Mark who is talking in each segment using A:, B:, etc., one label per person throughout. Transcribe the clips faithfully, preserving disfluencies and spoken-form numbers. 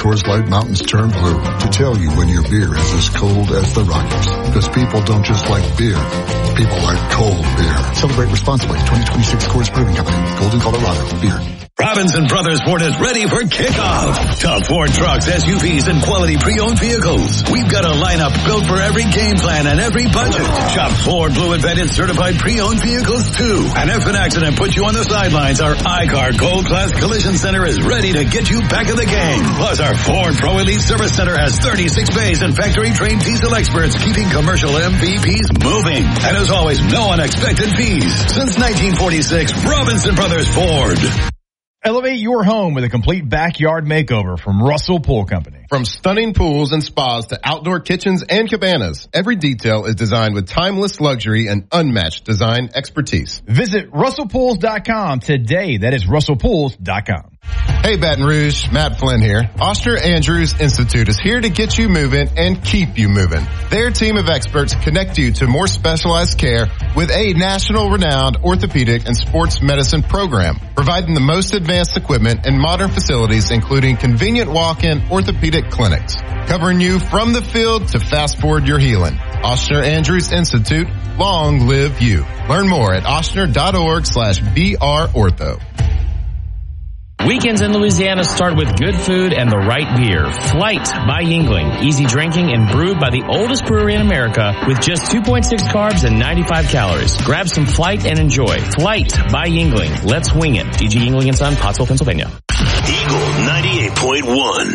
A: Coors Light Mountains Turn Blue to tell you when your beer is as cold as the Rockies. Because people don't just like beer. People like cold beer. Celebrate responsibly. twenty twenty-six Coors Brewing Company. Golden, Colorado. Beer.
B: Robinson Brothers Ford is ready for kickoff. Top Ford trucks, S U Vs, and quality pre-owned vehicles. We've got a lineup built for every game plan and every budget. Shop Ford Blue Advantage certified pre-owned vehicles too. And if an accident puts you on the sidelines, our I-Car Gold Class Collision Center is ready to get you back in the game. Plus, our Ford Pro Elite Service Center has thirty-six bays and factory-trained diesel experts keeping commercial M V Ps moving. And as always, no unexpected fees. Since nineteen forty-six, Robinson Brothers Ford.
C: Elevate your home with a complete backyard makeover from Russell Pool Company.
D: From stunning pools and spas to outdoor kitchens and cabanas, every detail is designed with timeless luxury and unmatched design expertise.
C: Visit russell pools dot com today. That is russell pools dot com.
D: Hey Baton Rouge, Matt Flynn here. Oster Andrews Institute is here to get you moving and keep you moving. Their team of experts connect you to more specialized care with a national renowned orthopedic and sports medicine program, providing the most advanced equipment and modern facilities, including convenient walk-in orthopedic clinics, covering you from the field to fast forward your healing. Oster Andrews Institute, long live you. Learn more at ostner.org slash BR Ortho.
E: Weekends in Louisiana start with good food and the right beer. Flight by Yuengling. Easy drinking and brewed by the oldest brewery in America with just two point six carbs and ninety-five calories. Grab some Flight and enjoy. Flight by Yuengling. Let's wing it. D G Yuengling and Son, Pottsville, Pennsylvania.
B: Eagle ninety-eight point one.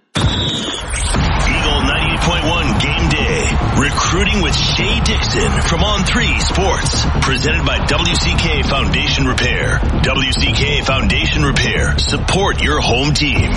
B: Eagle ninety-eight point one Game Day. Recruiting with Shay Dixon from On three Sports. Presented by W C K Foundation Repair. W C K Foundation Repair. Support your home team.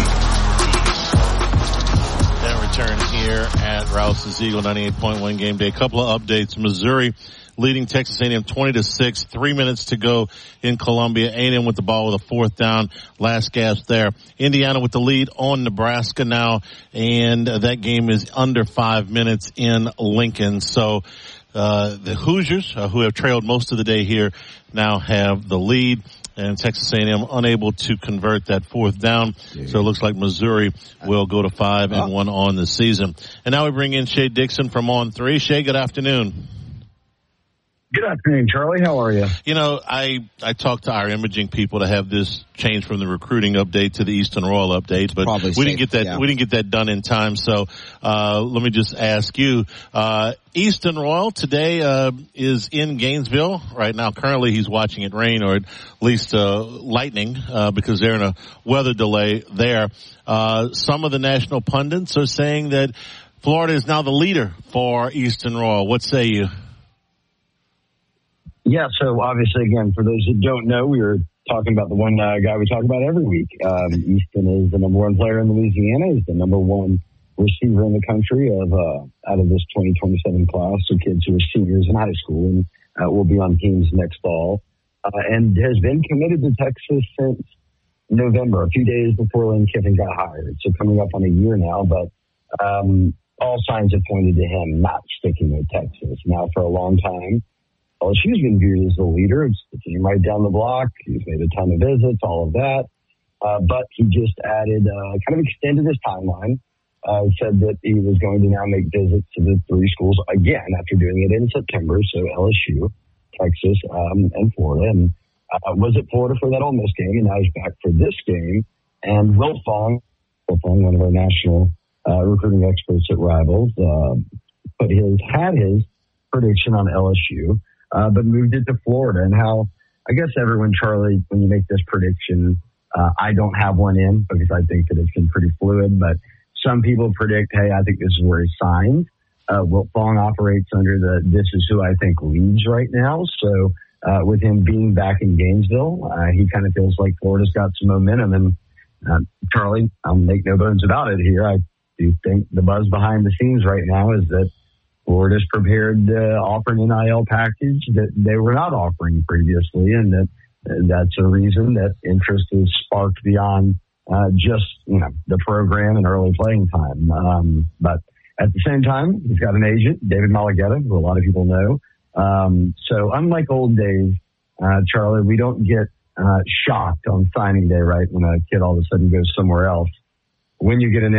F: Then return here at Rouse's Eagle ninety-eight point one Game Day. A couple of updates. Missouri leading Texas A and M twenty to six. Three minutes to go in Columbia. A and M with the ball with a fourth down. Last gasp there. Indiana with the lead on Nebraska now, and that game is under five minutes in Lincoln. So uh the Hoosiers, uh, who have trailed most of the day here, now have the lead. And Texas A and M unable to convert that fourth down. So it looks like Missouri will go to five and one on the season. And now we bring in Shay Dixon from On three. Shay, good afternoon.
G: Good afternoon, Charlie. How are you?
F: You know, I, I talked to our imaging people to have this change from the recruiting update to the Eastern Royal update, but
H: Probably
F: we
H: safe,
F: didn't get that,
H: yeah.
F: we didn't get that done in time. So, uh, let me just ask you, uh, Eastern Royal today, uh, is in Gainesville right now. Currently he's watching it rain or at least, uh, lightning, uh, because they're in a weather delay there. Uh, some of the national pundits are saying that Florida is now the leader for Eastern Royal. What say you?
G: Yeah, so obviously, again, for those that don't know, we were talking about the one uh, guy we talk about every week. Um, Easton is the number one player in Louisiana. He's the number one receiver in the country of uh, out of this twenty twenty-seven class. So kids who are seniors in high school and uh, will be on teams next fall. Uh, and has been committed to Texas since November, a few days before Lane Kiffin got hired. So coming up on a year now, but um, all signs have pointed to him not sticking with Texas. Now, for a long time, L S U's been viewed as the leader. It's the team right down the block. He's made a ton of visits, all of that. Uh, but he just added, uh, kind of extended his timeline. Uh, said that he was going to now make visits to the three schools again after doing it in September. So L S U, Texas, um, and Florida. And uh, was at Florida for that Ole Miss game, and now he's back for this game. And Will Fong, Will Fong, one of our national uh, recruiting experts at Rivals, uh, put his had his prediction on L S U. Uh, but moved it to Florida, and how, I guess everyone, Charlie, when you make this prediction, uh, I don't have one in because I think that it's been pretty fluid, but some people predict, hey, I think this is where he signed. Uh, Wilt Fong operates under the, this is who I think leads right now. So, uh, with him being back in Gainesville, uh, he kind of feels like Florida's got some momentum. And, uh, Charlie, I'll make no bones about it here. I do think the buzz behind the scenes right now is that Florida's prepared to offer an N I L package that they were not offering previously, and that that's a reason that interest is sparked beyond uh, just, you know, the program and early playing time. Um, but at the same time, he's got an agent, David Malagueta, who a lot of people know. Um, so unlike old days, uh, Charlie, we don't get uh, shocked on signing day, right, when a kid all of a sudden goes somewhere else. When you get an